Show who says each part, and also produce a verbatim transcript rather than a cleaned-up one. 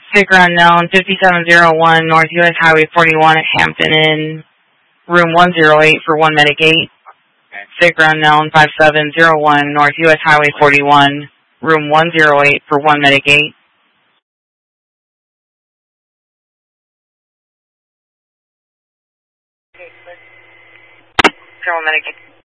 Speaker 1: Figure unknown, fifty-seven oh one North U S Highway forty-one at Hampton Inn, room one oh eight for one Medigate. Figure unknown, five seven oh one North U S Highway forty-one, room one oh eight for one Medigate. Zero Medigate.